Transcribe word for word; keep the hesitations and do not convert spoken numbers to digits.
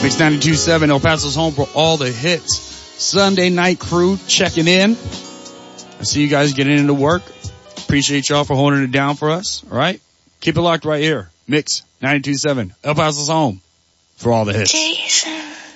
Mix ninety-two point seven, El Paso's home for all the hits. Sunday night crew checking in. I see you guys getting into work. Appreciate y'all for holding it down for us. All right? Keep it locked right here. Mix ninety-two point seven, El Paso's home for all the hits. Jason.